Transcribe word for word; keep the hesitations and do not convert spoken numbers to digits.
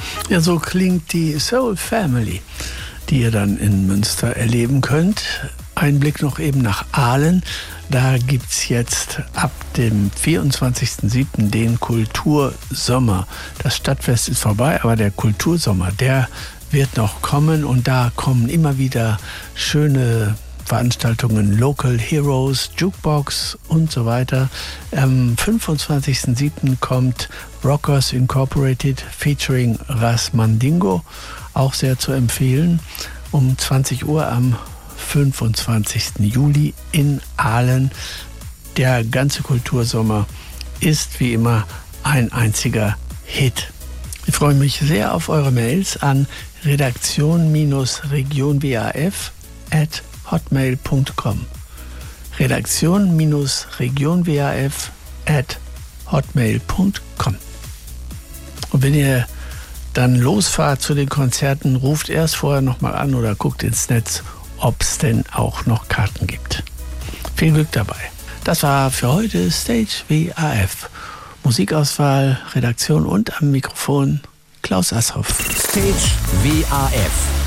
Ja, so klingt die Soul Family, die ihr dann in Münster erleben könnt. Ein Blick noch eben nach Aalen. Da gibt es jetzt ab dem vierundzwanzigsten siebten den Kultursommer. Das Stadtfest ist vorbei, aber der Kultursommer, der wird noch kommen. Und da kommen immer wieder schöne Veranstaltungen, Local Heroes, Jukebox und so weiter. Am fünfundzwanzigsten siebten kommt Rockers Incorporated featuring Ras Mandingo, auch sehr zu empfehlen, um zwanzig Uhr am fünfundzwanzigsten Juli in Aalen. Der ganze Kultursommer ist wie immer ein einziger Hit. Ich freue mich sehr auf eure Mails an redaktion-regionwaf at hotmail punkt com. redaktion-regionwaf at hotmail punkt com. Und wenn ihr dann losfahrt zu den Konzerten, ruft erst vorher nochmal an oder guckt ins Netz, ob es denn auch noch Karten gibt. Viel Glück dabei. Das war für heute Stage W A F. Musikauswahl, Redaktion und am Mikrofon Klaus Asshoff. Stage W A F.